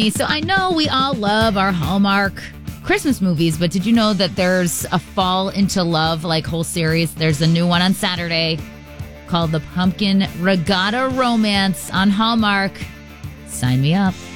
So I know we all love our Hallmark Christmas movies, but did you know that there's a Fall into Love whole series? There's a new one on Saturday called The Pumpkin Regatta Romance on Hallmark. Sign me up.